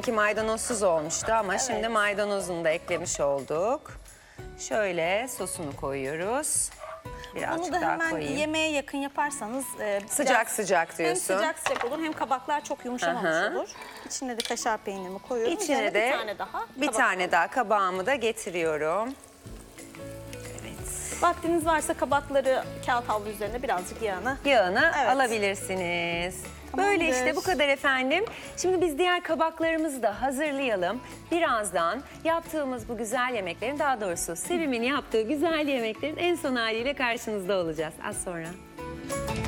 Deminki maydanozsuz olmuştu ama şimdi maydanozunu da eklemiş olduk. Şöyle sosunu koyuyoruz. Birazcık Bunu da daha hemen koyayım. yemeğe yakın yaparsanız Sıcak biraz- sıcak diyorsun. Hem sıcak sıcak olur hem kabaklar çok yumuşamamış Hı hı. olur. İçine de kaşar peynirimi koyuyorum. İçine Üzerine de bir tane daha. bir kabak. tane daha kabağımı da getiriyorum. Vaktiniz varsa kabakları kağıt havlu üzerine birazcık yağını. Yağını Evet. alabilirsiniz. Tamamdır. Böyle işte bu kadar efendim. Şimdi biz diğer kabaklarımızı da hazırlayalım. Birazdan yaptığımız bu güzel yemeklerin, daha doğrusu Sevim'in yaptığı güzel yemeklerin en son haliyle karşınızda olacağız az sonra.